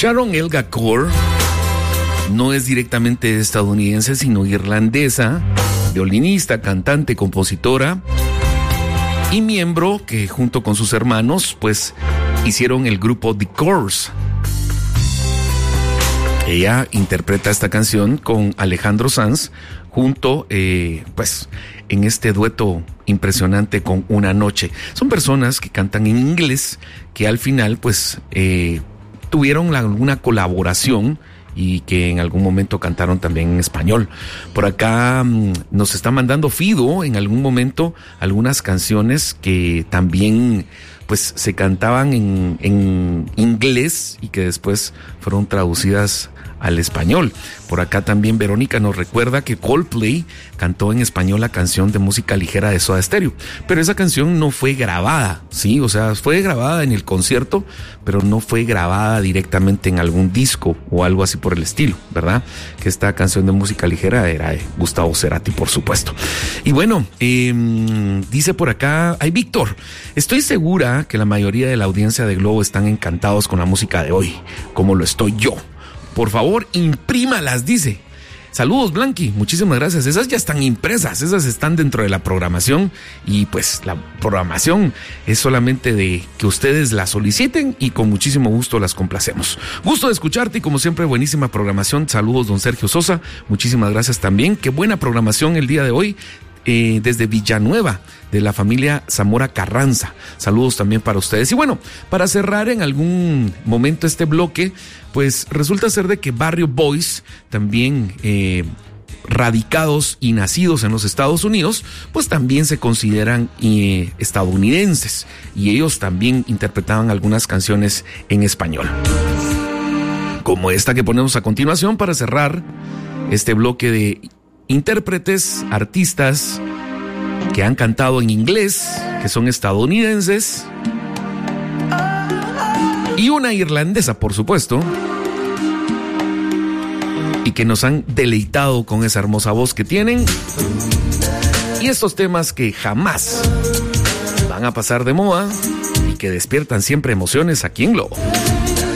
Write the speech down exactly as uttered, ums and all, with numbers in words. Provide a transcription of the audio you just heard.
Sharon Elga Kaur no es directamente estadounidense, sino irlandesa, violinista, cantante, compositora y miembro que junto con sus hermanos pues hicieron el grupo The Corrs. Ella interpreta esta canción con Alejandro Sanz junto eh, pues en este dueto impresionante con Una Noche. Son personas que cantan en inglés, que al final pues eh, tuvieron la, alguna colaboración y que en algún momento cantaron también en español. Por acá mmm, nos está mandando Fido en algún momento algunas canciones que también pues se cantaban en, en inglés y que después fueron traducidas al español. Por acá también Verónica nos recuerda que Coldplay cantó en español la canción de música ligera de Soda Stereo, pero esa canción no fue grabada, sí, o sea, fue grabada en el concierto, pero no fue grabada directamente en algún disco o algo así por el estilo, ¿verdad? Que esta canción de música ligera era de Gustavo Cerati, por supuesto. Y bueno, eh, dice por acá, ay Víctor, estoy segura que la mayoría de la audiencia de Globo están encantados con la música de hoy, como lo estoy yo. Por favor, imprímalas, dice. Saludos, Blanqui, muchísimas gracias. Esas ya están impresas, esas están dentro de la programación y pues la programación es solamente de que ustedes la soliciten y con muchísimo gusto las complacemos. Gusto de escucharte y como siempre buenísima programación. Saludos, don Sergio Sosa, muchísimas gracias también. Qué buena programación el día de hoy. Eh, desde Villanueva, de la familia Zamora Carranza. Saludos también para ustedes. Y bueno, para cerrar en algún momento este bloque, pues resulta ser de que Barrio Boys, también eh, radicados y nacidos en los Estados Unidos, pues también se consideran eh, estadounidenses y ellos también interpretaban algunas canciones en español, como esta que ponemos a continuación para cerrar este bloque de intérpretes, artistas que han cantado en inglés, que son estadounidenses, y una irlandesa, por supuesto, y que nos han deleitado con esa hermosa voz que tienen, y estos temas que jamás van a pasar de moda y que despiertan siempre emociones aquí en Globo.